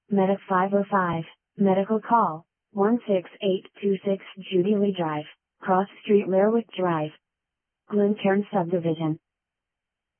Medic 505, Medical Call, 16826 Judy Lee Drive, Cross Street Lerwick Drive, Glencairn Subdivision.